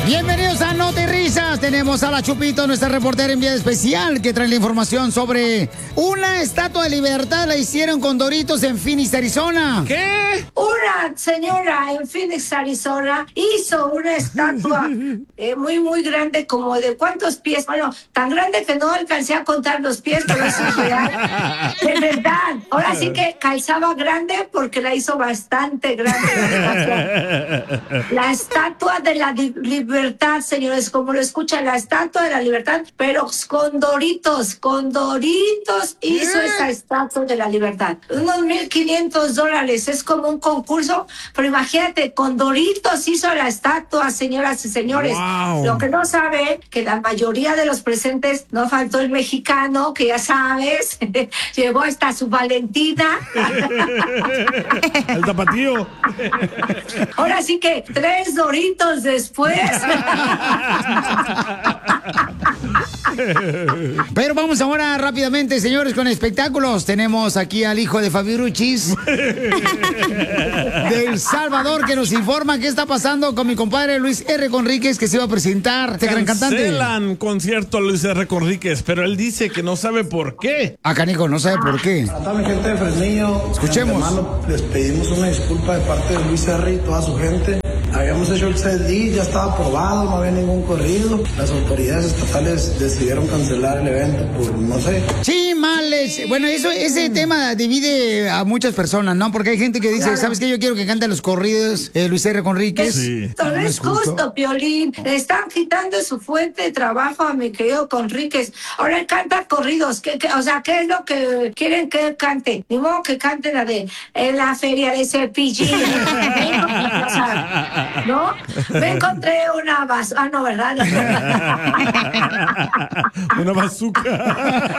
Bienvenidos a Noti Risas. Tenemos a la Chupito, nuestra reportera enviada especial, que trae la información sobre una estatua de libertad. La hicieron con Doritos en Phoenix, Arizona. ¿Qué? Una señora en Phoenix, Arizona, hizo una estatua muy grande, como de ¿cuántos pies? Bueno, tan grande que no alcancé a contar los pies, pero eso es real. De verdad. Ahora sí que calzaba grande porque la hizo bastante grande la estatua. La estatua de la libertad, señores, como lo escuchan, la estatua de la libertad, pero con Doritos hizo esa estatua de la libertad. Unos $1,500, es como un concurso, pero imagínate, con Doritos hizo la estatua, señoras y señores. Wow. Lo que no saben, que la mayoría de los presentes, no faltó el mexicano, que ya sabes, llevó hasta su Valentina. El tapatío. Ahora sí que 3 Doritos después. Pero vamos ahora rápidamente, señores, con espectáculos. Tenemos aquí al hijo de Fabiruchis de El Salvador, que nos informa qué está pasando con mi compadre Luis R. Conríquez, que se iba a presentar. Este gran cantante. Cancelan concierto a Luis R. Conríquez, pero él dice que no sabe por qué. Ah, canijo, no sabe por qué. A toda mi gente de Fresnillo, escuchemos. Hermano, les pedimos una disculpa de parte de Luis R. y toda su gente. Habíamos hecho el CD, ya estaba aprobado, no había ningún corrido. Las autoridades estatales decidieron cancelar el evento por, no sé. Sí, males. Bueno, ese tema divide a muchas personas, ¿no? Porque hay gente que dice, claro, ¿sabes qué? Yo quiero que cante los corridos Luis R. Conríquez. Sí. No es justo, Piolín. Le están quitando su fuente de trabajo a mi querido Conríquez. Ahora él canta corridos. O sea, ¿qué es lo que quieren que él cante? Ni modo que cante la de en la feria de Cepillín. O sea, ¿no? Me encontré una bazooka. Ah, no, ¿verdad? Una bazooka.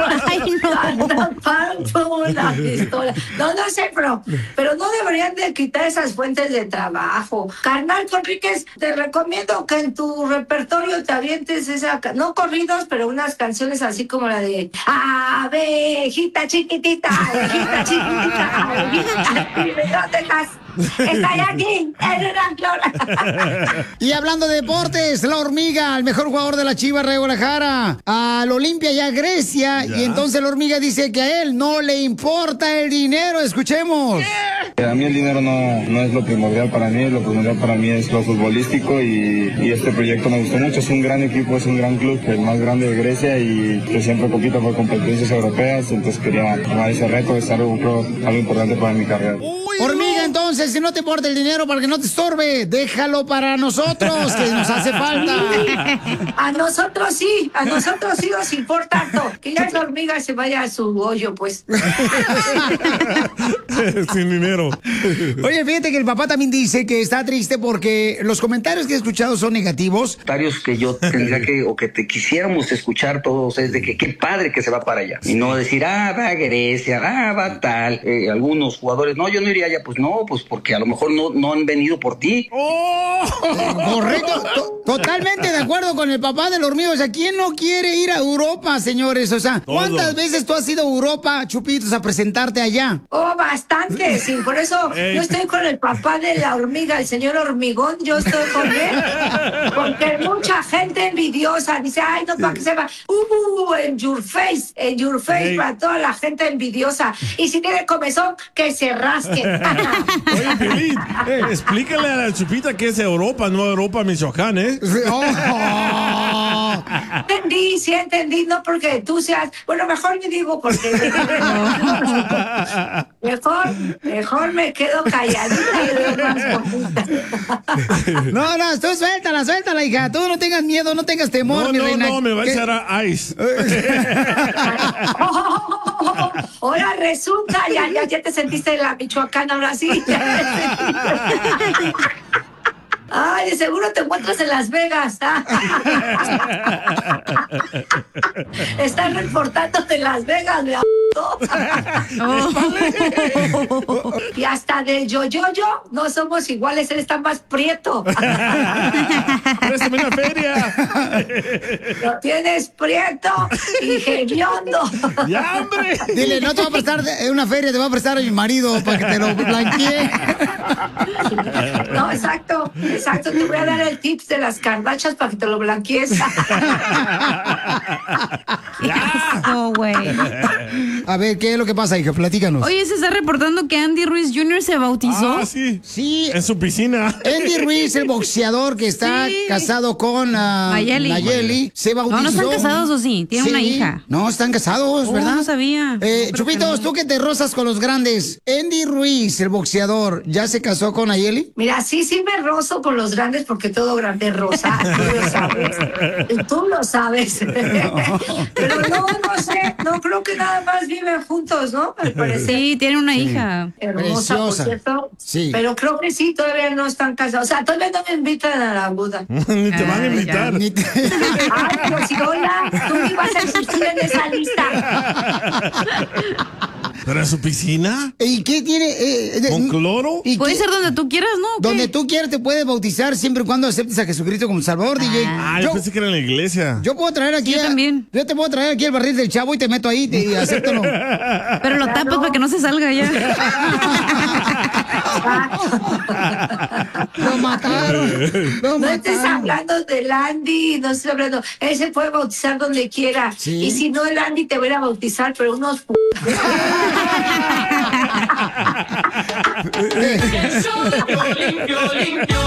Una pistola. No sé, pero no deberían de quitar esas fuentes de trabajo. Carnal Conríquez, te recomiendo que en tu repertorio te avientes no corridos, pero unas canciones así como la de abejita chiquitita, abejita chiquitita, abejita, ¿dónde estás? Estoy aquí, en una flor. Y hablando de deportes, la hormiga, el mejor jugador de la Chivas de Guadalajara, al Olimpia y a Grecia. ¿Ya? Y entonces la hormiga dice que a él no le importa el dinero. Escuchemos. A mí el dinero no es lo primordial para mí, lo primordial para mí es lo futbolístico y este proyecto me gustó mucho. Es un gran equipo, es un gran club, el más grande de Grecia y que siempre compito por competencias europeas, entonces quería tomar ese reto, es algo importante para mi carrera. Hormiga, entonces, si no te importa el dinero para que no te estorbe, déjalo para nosotros, que nos hace falta. A nosotros sí nos importa todo. Que ya la hormiga se vaya a su hoyo, pues. Sin dinero. Oye, fíjate que el papá también dice que está triste porque los comentarios que he escuchado son negativos. Comentarios que yo tendría que te quisiéramos escuchar todos es de que qué padre que se va para allá. Y no decir, va a Grecia, va tal. Algunos jugadores, no, yo no iría allá. Pues no, pues porque a lo mejor no han venido por ti. ¡Oh! Correcto. Totalmente de acuerdo con el papá del hormigo. O sea, ¿quién no quiere ir a Europa, señores? O sea, ¿cuántas veces tú has ido a Europa, Chupitos, a presentarte allá? Oh, bastante, sí. Por eso yo estoy con el papá de la hormiga, el señor Hormigón. Yo estoy con él. Porque mucha gente envidiosa dice, ay, no, para que se va. En your face, para toda la gente envidiosa. Y si tiene comezón, que se rasque. Oye, Piolín, explícale a la Chupita que es Europa, no Europa, Michoacán, ¿eh? Oh. Entendí, no porque tú seas, bueno, mejor ni digo porque mejor me quedo calladita y veo más bonita. No, tú suéltala, hija, tú no tengas miedo, no tengas temor, mi reina. No, me va a echar a ice. Ahora resulta, ya te sentiste en la Michoacán, ahora sí. Ay, de seguro te encuentras en Las Vegas. Están reportando de Las Vegas, me Y hasta de yo no somos iguales, él está más prieto. Préstame una feria. Lo tienes prieto y hediondo. ¡Ya, hombre! Dile, no te va a prestar una feria, te va a prestar a mi marido para que te lo blanquee. No, exacto. rato te voy a dar el tips de las carbachas para que te lo blanquees. No, güey. A ver, ¿qué es lo que pasa, hija? Platícanos. Oye, se está reportando que Andy Ruiz Jr. se bautizó. Ah, sí. Sí. En su piscina. Andy Ruiz, el boxeador que está casado con Nayeli, se bautizó. No están casados, ¿o sí? Tienen una hija. No, están casados, ¿verdad? No sabía. Chupitos, tú que te rozas con los grandes. Andy Ruiz, el boxeador, ¿ya se casó con Nayeli? Mira, sí me rozo con los grandes porque todo grande es rosa. Tú lo sabes. Tú lo sabes. Pero no sé. No creo que nada más viven juntos, ¿no? Al parecer. Sí, tienen una hija. Hermosa, preciosa. por cierto. Sí. Pero creo que sí, todavía no están casados. O sea, todavía no me invitan a la boda. Ni te van a invitar. Ni te- Ay, pero si hola, tú me vas a existir en esa lista. ¿Pero en su piscina? ¿Y qué tiene? ¿Con cloro? ¿Y Puede qué? ser donde tú quieras, ¿no? ¿Qué? Donde tú quieras te puedes bautizar siempre y cuando aceptes a Jesucristo como Salvador, DJ. Ah, yo pensé que era en la iglesia. Yo puedo traer aquí. Yo también. Yo te puedo traer aquí el barril del Chavo y te meto ahí y acéptalo. Pero lo tapas para que no se salga ya. Lo mataron. Lo No estés mataron. hablando del Andy, no estoy hablando. Él se puede bautizar donde quiera. Sí. Y si no, el Andy te va a ir a bautizar, pero unos Limpio, limpio.